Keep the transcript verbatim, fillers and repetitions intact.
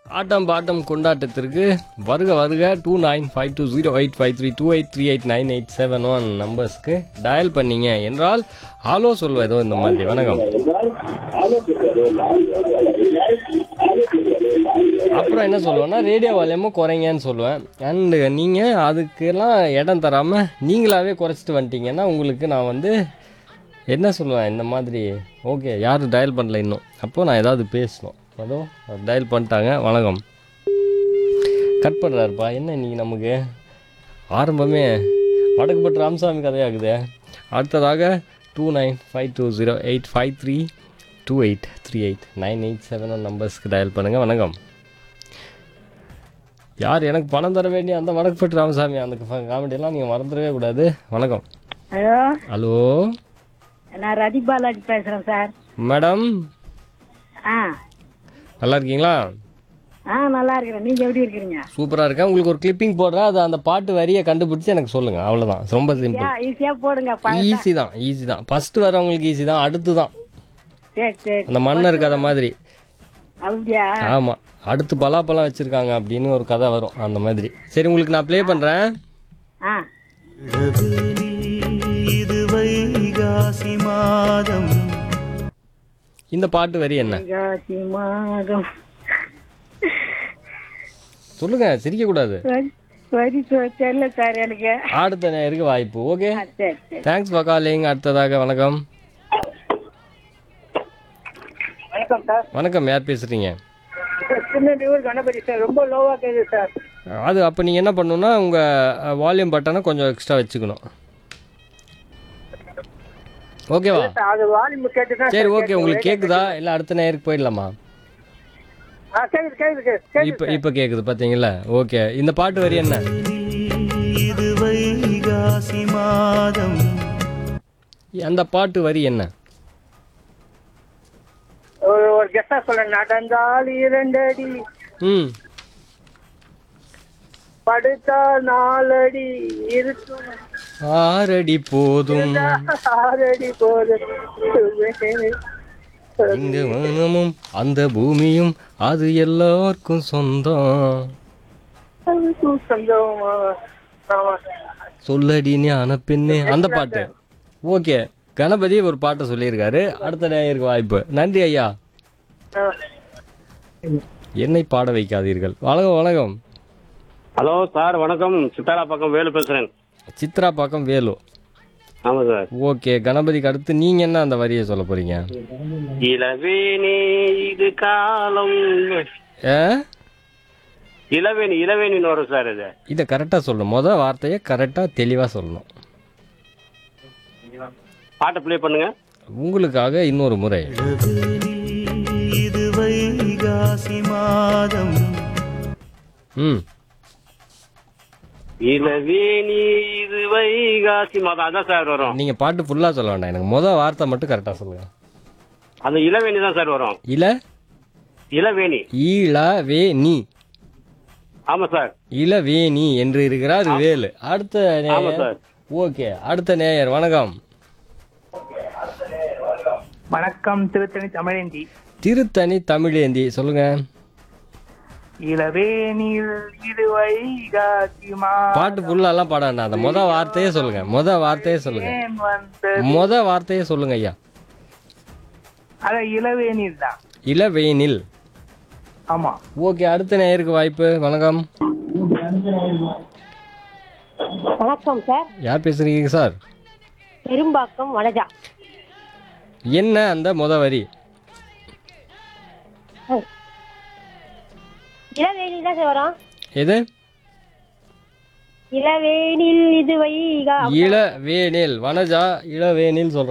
ஆட்டம் bottom கொண்டாட்டத்திற்கு வருக வருக two nine five two zero eight five three two eight three eight nine eight seven one நம்பர்ஸ்க்கு dial பண்ணீங்க என்றால் hello சொல்லுவோம் ஏதோ இந்த மாதிரி. வணக்கம். அப்புறம் என்ன சொல்லுவேன்னா ரேடியோ வால்யூமும் குறைங்கன்னு சொல்லுவேன். அண்டு நீங்கள் அதுக்கெல்லாம் இடம் தராமல் நீங்களாவே குறைச்சிட்டு வந்துட்டீங்கன்னா உங்களுக்கு நான் வந்து என்ன சொல்லுவேன் இந்த மாதிரி. ஓகே, யாரும் டயல் பண்ணல இன்னும், அப்போது நான் ஏதாவது பேசணும். அதோ டயல் பண்ணிட்டாங்க. வணக்கம். கட் பண்ணுறாருப்பா. என்ன இன்றைக்கி நமக்கு ஆரம்பமே வடக்குப்பட்டு ராமசாமி கதையாகுது. அடுத்ததாக two nine five two zero eight five three two eight three eight nine eight seven one நம்பர்ஸ்க்கு dial பண்ணுங்கள். வணக்கம். யார் எனக்கு பணம் தர வேண்டிய அந்த வடக்குப்பட்டு ராமசாமி அந்த காமெடியெல்லாம் நீங்கள் மறந்துடவே கூடாது. வணக்கம். ஹலோ ஹலோ, நான் ரதி பாலாஜி பேசுறேன் சார். மேடம் ஆ நல்லா இருக்கீங்களா? ஆ நல்லா இருக்கிறேன். நீங்க எப்படி இருக்கிறீங்க? சூப்பராக இருக்கேன். உங்களுக்கு ஒரு கிளிப்பிங் போடுறேன், அது அந்த பாட்டு வரியை கண்டுபிடிச்சி எனக்கு சொல்லுங்கள். அவ்வளோதான், ரொம்ப சிம்பிள். ஈஸியா போடுங்க. ஈஸி தான், ஈஸி தான். ஃபஸ்ட்டு வரவங்களுக்கு ஈஸி தான், அடுத்து தான் சரி சரி. அந்த மன்னர் கதை மாதிரி. அப்படியா? ஆமாம், அடுத்து பலாப்பழம் வச்சுருக்காங்க அப்படின்னு ஒரு கதை வரும், அந்த மாதிரி. சரி, உங்களுக்கு நான் ப்ளே பண்ணுறேன். ஆ இது வைகாசி மாதம். இந்த பாட்டு வரி என்ன? வைகாசி மாதம். சொல்லுங்க, சிரிக்க கூடாது. வரி வரி சொ- தெரியல சார் எனக்கு. அடுத்த நேருக்கு வாய்ப்பு. ஓகே, ஆ, சரி சரி. Thanks for calling. அடுத்ததாக வணக்கம். வணக்கம் சார். வணக்கம், யார் பேசுகிறீங்க? திருநெல்வேலூர் கணபதி சார். ரொம்ப லோவா கேக்குது சார். அது அப்போ நீங்கள் என்ன பண்ணணுன்னா உங்கள் வால்யூம் பட்டனை கொஞ்சம் எக்ஸ்ட்ரா வச்சுக்கணும். ஓகேவா? அது வால்யூம் கேட்டுதான். சரி, ஓகே. உங்களுக்கு கேட்குதா இல்லை அடுத்த நேருக்கு போயிடலாமா? ஆ கேக்குது கேக்குது கேக்குது. இப்போ இப்போ கேட்குது பார்த்தீங்களா? ஓகே, இந்த பாட்டு வரி என்ன? இது வைகாசி மாதம். அந்த பாட்டு வரி என்ன? ஒரு ஒரு கெஸ்டா சொல்ல. நடந்தால் இரண்டடி, ம் படுத்தால் நாலடி, இருக்கும் ஆறடி போதும் ஆறடி போதும். இந்த வானமும் அந்த பூமியும் அது எல்லாருக்கும் சொந்தம். சொல்லடி ஞான பெண்ணே, அந்த பாட்டு. ஓகே, கணபதி ஒரு பாட்டை சொல்லியிருக்காரு. அடுத்த நேயருக்கு வாய்ப்பு. நன்றி ஐயா. என்னை பாட வைக்காதீர்கள். வணக்கம். வணக்கம். ஹலோ சார், வணக்கம். சித்தாரா பக்கம் வேலு பேசுறேன். சித்ரா பக்கம் வேலு. ஆமா சார். ஓகே, கணபதிக்கு அடுத்து நீங்க என்ன அந்த வரியை சொல்ல போறீங்க? இளவேணி இது காலம். ஏ இளவேணி இளவேணின்னு வரும் சார். இது இதை கரெக்டாக சொல்லணும். மொதல் வார்த்தையை கரெக்டாக தெளிவாக சொல்லணும். பாட்டை ப்ளே பண்ணுங்க. உங்களுக்காக இன்னொரு முறை. இது வைகாசி மாதம். ம் இளவேணி இது வைகாசி மாதம். அதான் சார் வரும். நீங்கள் பாட்டு ஃபுல்லாக சொல்ல வேண்டாம், எனக்கு மொதல் வார்த்தை மட்டும் கரெக்டாக சொல்லுங்க. அந்த இளவேணி தான் சார் வரும். இல இளவேணி. ஈழவேணி. ஆமா சார். இளவேணி என்று இருக்கிறார் வேலு. அடுத்த ஆமா நேயர். சார். ஓகே, அடுத்த நேயர். வணக்கம். வணக்கம். திருத்தணி தமிழேந்தி. திருத்தணி தமிழேந்தி, சொல்லுங்க. இளவேனில் இது வைகாசி பாட்டு ஃபுல்லாலாம் பாட வேண்டாம், அந்த மொத வார்த்தையே சொல்லுங்க. மொத வார்த்தையே சொல்லுங்க. வந்தது. மொத வார்த்தையே சொல்லுங்க ஐயா. அத இளவேனில் தான். இளவேனில். ஆமா. ஓகே, அடுத்த நேயருக்கு வாய்ப்பு. வணக்கம். வணக்கம் சார். யார் பேசுறீங்க சார்? பெரும்பாக்கம் வனஜா. என்ன அந்த மொத வரி? இளவேணி தான் சார் வரும். எது? இளவேனில் இது வைகா. இளவேனில். வனஜா இளவேனில் சொல்ற